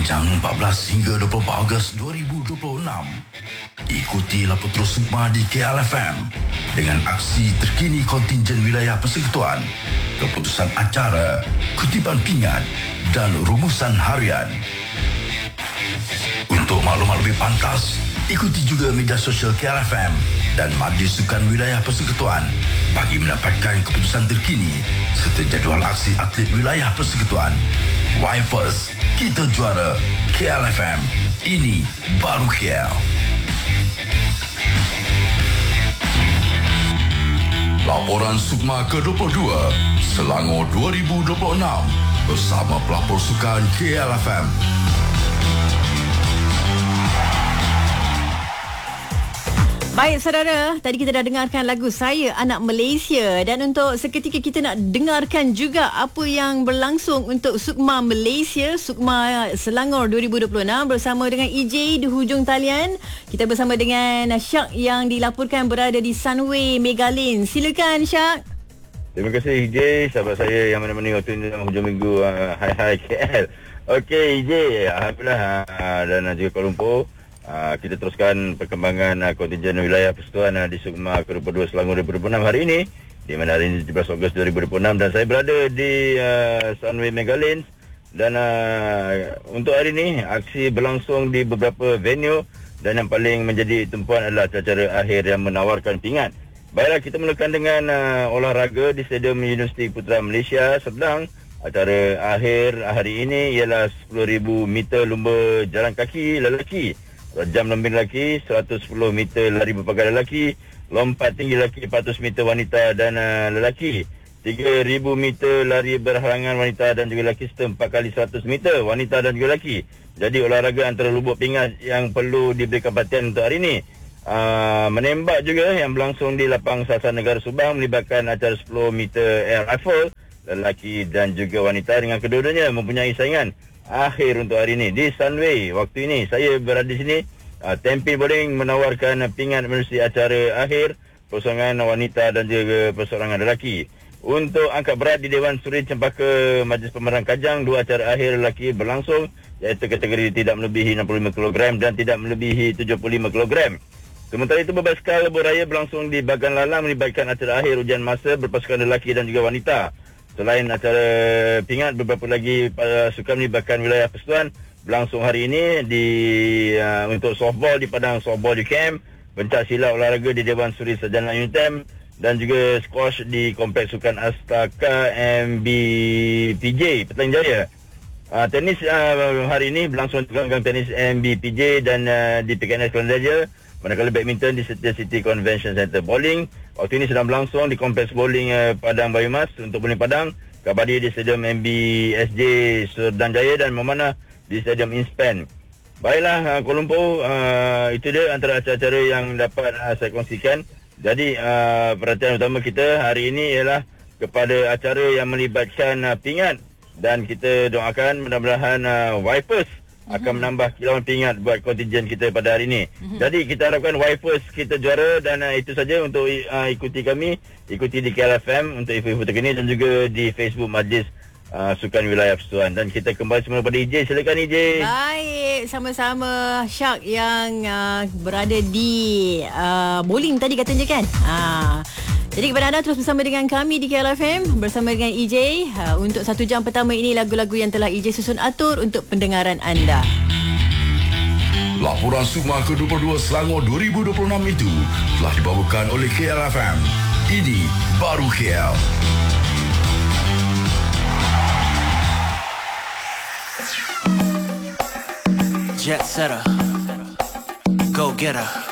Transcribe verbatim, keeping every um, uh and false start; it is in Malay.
Sepanjang empat belas hingga dua puluh empat Ogos dua ribu dua puluh enam, ikuti Lapor Terus Sukma di K L F M dengan aksi terkini kontingen wilayah persekutuan, keputusan acara, kutipan pingat dan rumusan harian. Untuk maklumat lebih pantas, ikuti juga media sosial K L F M dan Majlis Sukan Wilayah Persekutuan bagi mendapatkan keputusan terkini serta jadual aksi atlet wilayah persekutuan. Wipers, kita juara. K L F M, ini baru K L. Laporan Sukma ke dua puluh dua Selangor dua ribu dua puluh enam bersama pelapor sukan K L F M. Baik saudara, tadi kita dah dengarkan lagu Saya Anak Malaysia, dan untuk seketika kita nak dengarkan juga apa yang berlangsung untuk Sukma Malaysia, Sukma Selangor dua ribu dua puluh enam bersama dengan E J di hujung talian. Kita bersama dengan Syak yang dilaporkan berada di Sunway Megalane. Silakan Syak. Terima kasih E J, sahabat saya yang mana-mana waktu ini dalam hujung minggu. uh, Hai hai K L. Okey E J, alhamdulillah, uh, dan juga Kuala Lumpur. Uh, kita teruskan perkembangan uh, kontingen wilayah persekutuan uh, di Sukma ke dua puluh dua Selangor dua ribu dua puluh enam hari ini, di mana hari ini tujuh belas Ogos dua ribu dua puluh enam, dan saya berada di uh, Sunway Megalane. Dan uh, untuk hari ini aksi berlangsung di beberapa venue, dan yang paling menjadi tumpuan adalah acara akhir yang menawarkan pingat. Baiklah, kita mulakan dengan uh, olahraga di Stadium Universiti Putra Malaysia Serdang. Acara akhir hari ini ialah sepuluh ribu meter lumba jalan kaki lelaki, jam lembing lelaki, seratus sepuluh meter lari berpagar lelaki, lompat tinggi lelaki empat ratus meter wanita dan uh, lelaki, tiga ribu meter lari berhalangan wanita dan juga lelaki, serta empat kali seratus meter wanita dan juga lelaki. Jadi olahraga antara lubuk pingat yang perlu diberikan perhatian untuk hari ini. Uh, menembak juga yang berlangsung di Lapang Sasar Negara Subang melibatkan acara sepuluh meter air rifle lelaki dan juga wanita, dengan kedua-duanya mempunyai saingan akhir untuk hari ini di Sunway. Waktu ini saya berada di sini. uh, Tempi Bowling menawarkan pingat menerusi acara akhir persoalangan wanita dan juga persoalangan lelaki. Untuk angkat berat di Dewan Suri Cempaka Majlis Pemerang Kajang, dua acara akhir lelaki berlangsung, iaitu kategori tidak melebihi enam puluh lima kilogram dan tidak melebihi tujuh puluh lima kilogram. Sementara itu berbasikal beraya berlangsung di Bagan Lalang melibatkan acara akhir ujian masa berpasukan lelaki dan juga wanita. Selain acara pingat, beberapa lagi uh, sukan melibatkan wilayah persekutuan berlangsung hari ini di uh, untuk softball di Padang Softball di Camp, pencak silat olahraga di Dewan Suri Sarjana Unitem, dan juga squash di Kompleks Sukan Astaka M B P J Petaling Jaya. Uh, tenis uh, hari ini berlangsung di gelanggang tenis M B P J dan uh, di P K N S Kuala Jaya. Manakala badminton di Setia City Convention Centre. Bowling waktu ini sedang berlangsung di Kompleks Bowling uh, Padang Bayumas untuk bowling Padang. Kabadi di Stadium M B S J Serdang Jaya dan memanah di Stadium Inspan. Baiklah, uh, Kuala Lumpur, uh, itu dia antara acara-acara yang dapat uh, saya kongsikan. Jadi uh, perhatian utama kita hari ini ialah kepada acara yang melibatkan uh, pingat, dan kita doakan mudah-mudahan uh, Wipers akan menambah kilauan pingat buat kontingen kita pada hari ini. Mm-hmm. Jadi kita harapkan Wipers kita juara, dan uh, itu saja untuk uh, ikuti kami, ikuti di K L F M untuk info-info terkini, dan juga di Facebook Majlis uh, Sukan Wilayah Persekutuan. Dan kita kembali semula pada E J. Silakan E J. Baik, sama-sama Syak yang uh, berada di uh, bowling tadi katanya kan. Ah. Jadi kepada anda, terus bersama dengan kami di K L F M bersama dengan E J. uh, Untuk satu jam pertama ini, lagu-lagu yang telah E J susun atur untuk pendengaran anda. Laporan Sukma ke dua puluh dua Selangor dua ribu dua puluh enam itu telah dibawakan oleh K L F M. Ini baru K L. Jet setter, go getter.